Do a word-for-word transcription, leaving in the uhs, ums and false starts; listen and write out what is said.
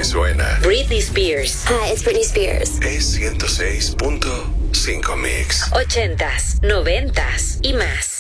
que suena. Britney Spears. Hi, it's Britney Spears. Es ciento seis punto cinco Mix. Ochentas, noventas y más.